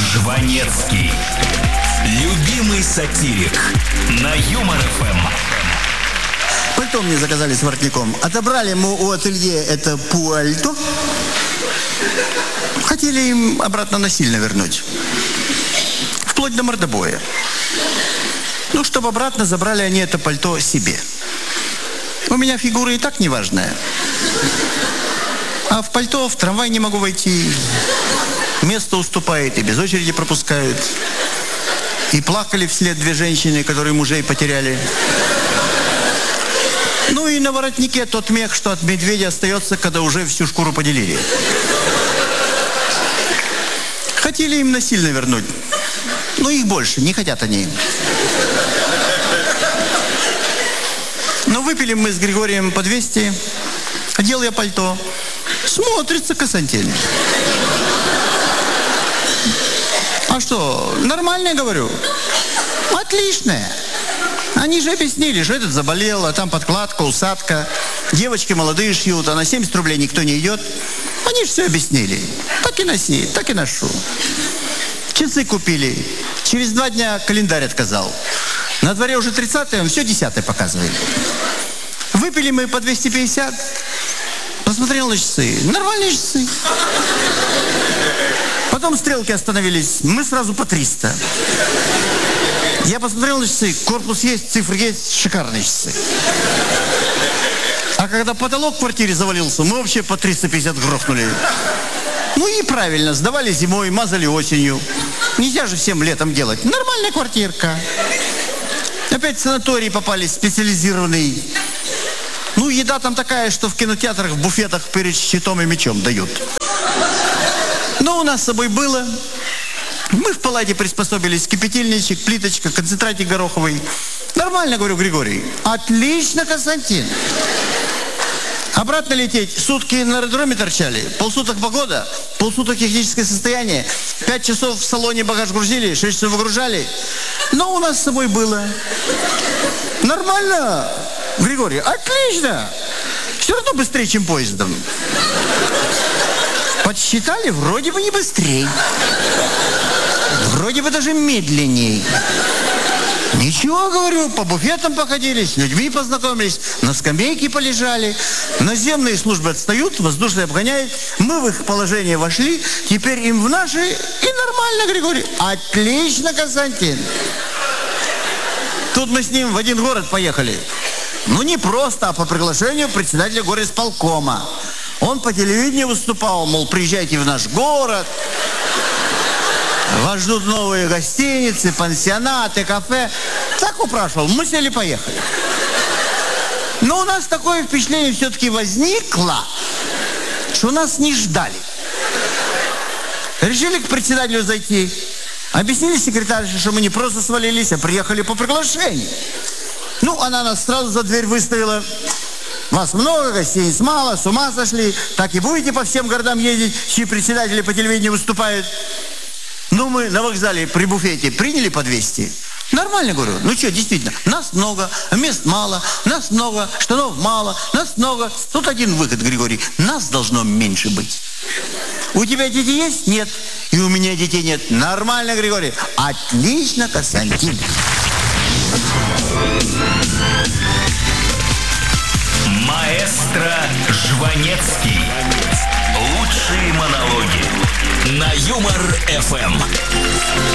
Жванецкий. Любимый сатирик на Юмор ФМ. Пальто мне заказали с воротником. Отобрали мы у ателье это пальто. Хотели им обратно насильно вернуть. Вплоть до мордобоя. Ну, чтобы обратно забрали они это пальто себе. У меня фигура и так неважная. А в пальто в трамвай не могу войти. Место уступает, и без очереди пропускают. И плакали вслед две женщины, которые мужей потеряли. Ну и на воротнике тот мех, что от медведя остается, когда уже всю шкуру поделили. Хотели им насильно вернуть. Но их больше, не хотят они. Но выпили мы с Григорием по 200. Одел я пальто. Смотрится, Константин. А что, нормально, говорю? Отличное. Они же объяснили, что этот заболел, а там подкладка, усадка. Девочки молодые шьют, а на 70 рублей никто не идет. Они же все объяснили. Так и носи, так и ношу. Часы купили. Через 2 дня календарь отказал. На дворе уже 30-е, он все 10-е показывает. Выпили мы по 250. Посмотрел на часы. Нормальные часы. Потом стрелки остановились. Мы сразу по 300. Я посмотрел на часы. Корпус есть, цифры есть. Шикарные часы. А когда потолок в квартире завалился, мы вообще по 350 грохнули. Ну и правильно. Сдавали зимой, мазали осенью. Нельзя же всем летом делать. Нормальная квартирка. Опять в санаторий попали специализированный. Ну, еда там такая, что в кинотеатрах, в буфетах перед щитом и мечом дают. Но у нас с собой было. Мы в палате приспособились. Кипятильничек, плиточка, концентратик гороховый. Нормально, говорю, Григорий. Отлично, Константин. Обратно лететь. Сутки на аэродроме торчали. Полсуток погода, полсуток техническое состояние. 5 часов в салоне багаж грузили, 6 часов выгружали. Но у нас с собой было. Нормально, Григорий. Отлично. Все равно быстрее, чем поездом. Подсчитали, вроде бы не быстрее. Вроде бы даже медленней. Ничего, говорю, по буфетам походили, с людьми познакомились, на скамейке полежали. Наземные службы отстают, воздушные обгоняют. Мы в их положение вошли, теперь им в наши. И нормально, Григорий. Отлично, Константин. Тут мы с ним в один город поехали. Ну, не просто, а по приглашению председателя горисполкома. Он по телевидению выступал, мол, приезжайте в наш город. Вас ждут новые гостиницы, пансионаты, кафе. Так упрашивал. Мы сели, поехали. Но у нас такое впечатление все-таки возникло, что нас не ждали. Решили к председателю зайти. Объяснили секретарше, что мы не просто свалились, а приехали по приглашению. Ну, она нас сразу за дверь выставила. Вас много, гостиниц мало, с ума сошли. Так и будете по всем городам ездить, чьи председатели по телевидению выступают. Ну, мы на вокзале при буфете приняли по 200. Нормально, говорю. Ну что, действительно, нас много, мест мало, нас много, штанов мало, нас много. Тут один выход, Григорий. Нас должно меньше быть. У тебя дети есть? Нет. И у меня детей нет. Нормально, Григорий. Отлично, Константин. Маэстро Жванецкий. Лучшие монологи на Юмор ФМ.